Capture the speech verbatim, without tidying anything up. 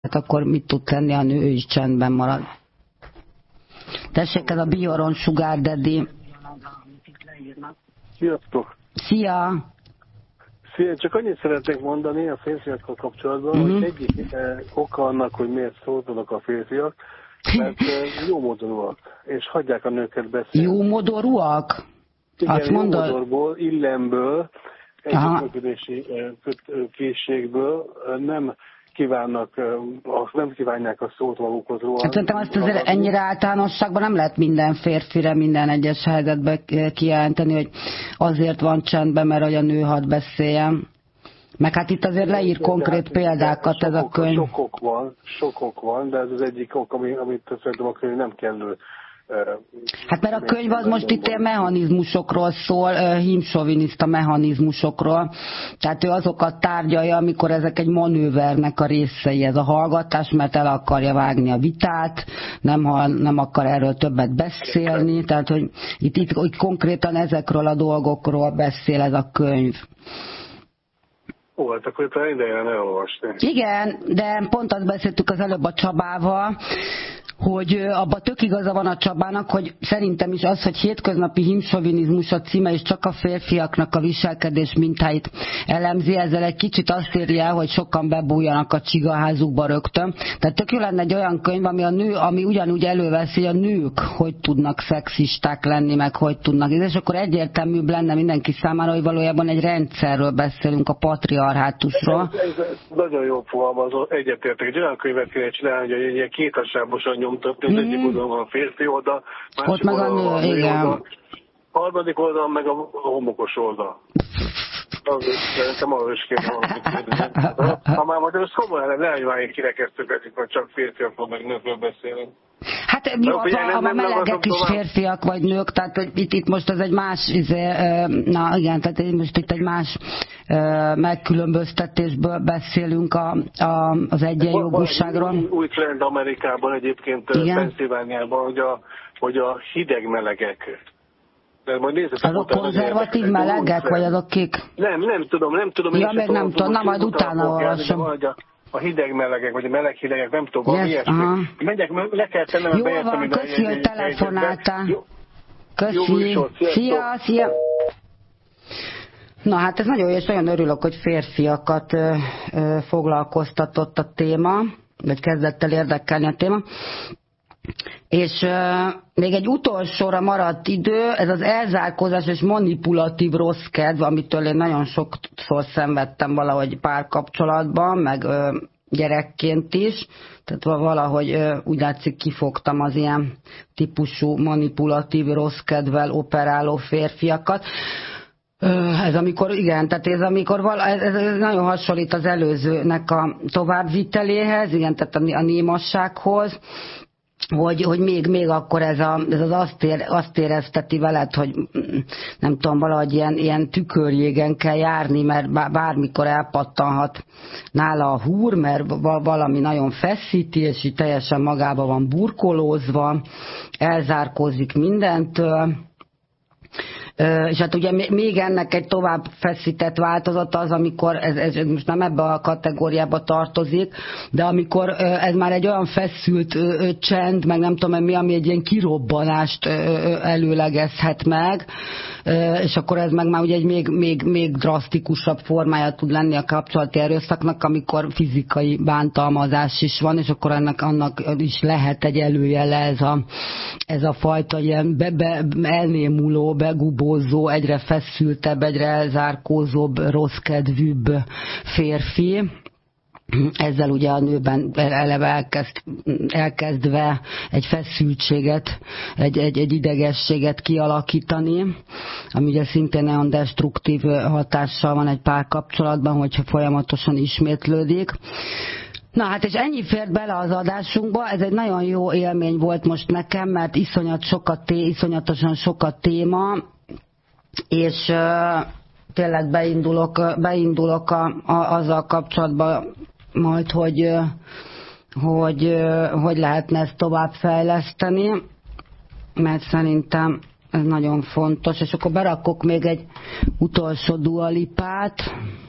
akkor mit tud tenni a nő, ő is csendben marad. Tessék, ez a Bioron Sugar Daddy. Sziasztok! Szia! Szia! Csak annyit szeretnék mondani a férfiakkal kapcsolatban, uh-huh. hogy egyik eh, oka annak, hogy miért szóltanak a férfiak, mert eh, jómodorúak, és hagyják a nőket beszélni. Jómodorúak? Igen, azt mondod? jómodorból, illemből, együttműködési eh, készségből eh, nem kívánnak, azt nem kívánják a szót magukhoz róla. Hát szerintem azt azért ennyire általánosságban nem lehet minden férfire minden egyes helyzetben kijelenteni, hogy azért van csendben, mert hogy a nő hadd beszéljen. Meg hát itt azért leír konkrét példákat ez a könyv. Sok ok van, sok ok van, de ez az egyik ok, amit szerintem a könyv nem kellő. Hát mert a könyv az most itt ilyen mechanizmusokról szól, hímsoviniszta mechanizmusokról, tehát ő azokat tárgyalja, amikor ezek egy manővernek a részei, ez a hallgatás, mert el akarja vágni a vitát, nem, nem akar erről többet beszélni, tehát hogy itt, itt hogy konkrétan ezekről a dolgokról beszél ez a könyv. Ó, hát akkor itt idején elolvasni. Igen, de pont azt beszéltük az előbb a Csabával, hogy abban tök igaza van a Csabának, hogy szerintem is az, hogy hétköznapi hímsovinizmus a címe, és csak a férfiaknak a viselkedés mintáit elemzi, ezzel egy kicsit azt éri el, hogy sokan bebújjanak a csigaházukba rögtön. Tehát tök jó lenne egy olyan könyv, ami, a nő, ami ugyanúgy előveszi, hogy a nők hogy tudnak szexisták lenni, meg hogy tudnak. És akkor egyértelműbb lenne mindenki számára, hogy valójában egy rendszerről beszélünk, a patriarhátusról. Ez, ez, ez nagyon jó fogalmazó, egyetértek. Egy olyan könyvet kéne csinálni, hogy egy ilyen kéthasábosan nyomtatni, az mm. egyik oldalon van a férfi oldal, másik meg a nő, a nő igen. oldal, harmadik oldalon meg a homokos oldal. Szerintem arról is kéne valamit kérdezni. Ha már majd ez komolyan, ne hogy már én kirekeztőkedik, hogy csak férfiakról meg nőkről beszélünk. Hát jó, ha a melegek is férfiak vagy nők, tehát itt, itt most ez egy más, izé, na igen, tehát most itt egy más megkülönböztetésből beszélünk a, a, az egyenjogúságról. Új, új trend Amerikában egyébként, Pennsylvániában, hogy a, hogy a hideg melegek. Azok konzervatív melegek, vagy azok kik? Nem, nem tudom, nem tudom. Ja, még nem tudom, na majd utána olvasom. A hideg melegek, vagy a meleg hidegek, nem tudom, valami yes, ilyesmi. Megyek, le kell tennem, jó van, köszi, hogy telefonáltál. Köszi. Szia, szia. Na hát ez nagyon jó, és nagyon örülök, hogy férfiakat ö, ö, foglalkoztatott a téma, vagy kezdett el érdekelni a téma. És uh, még egy utolsóra maradt idő, ez az elzárkózás és manipulatív rossz kedv, amitől én nagyon sokszor szenvedtem valahogy párkapcsolatban, meg uh, gyerekként is, tehát valahogy uh, úgy látszik kifogtam az ilyen típusú manipulatív rossz kedvvel operáló férfiakat. Uh, ez amikor, igen, tehát ez amikor vala, ez, ez nagyon hasonlít az előzőnek a továbbviteléhez, igen, tehát a, a némassághoz, hogy, hogy még, még akkor ez, a, ez az azt, ér, azt érezteti veled, hogy nem tudom, valahogy ilyen, ilyen tükörjégen kell járni, mert bármikor elpattanhat nála a húr, mert valami nagyon feszíti, és így teljesen magába van burkolózva, elzárkózik mindentől. És hát ugye még ennek egy tovább feszített változata az, amikor, ez, ez most nem ebbe a kategóriába tartozik, de amikor ez már egy olyan feszült csend, meg nem tudom mi, ami egy ilyen kirobbanást előlegezhet meg, és akkor ez meg már ugye egy még, még, még drasztikusabb formája tud lenni a kapcsolati erőszaknak, amikor fizikai bántalmazás is van, és akkor ennek annak is lehet egy előjele ez a, ez a fajta ilyen be, be, elnémuló, begubózó, egyre feszültebb, egyre elzárkózóbb, rosszkedvűbb férfi. Ezzel ugye a nőben eleve elkezd, elkezdve egy feszültséget, egy, egy, egy idegességet kialakítani, ami ugye szintén olyan destruktív hatással van egy párkapcsolatban, hogyha folyamatosan ismétlődik. Na hát és ennyi fért bele az adásunkba, ez egy nagyon jó élmény volt most nekem, mert iszonyat sokat, iszonyatosan sokat téma, és uh, tényleg beindulok, beindulok a, a, azzal kapcsolatban majd, hogy, hogy hogy lehetne ezt továbbfejleszteni, mert szerintem ez nagyon fontos, és akkor berakok még egy utolsó Dua Lipát.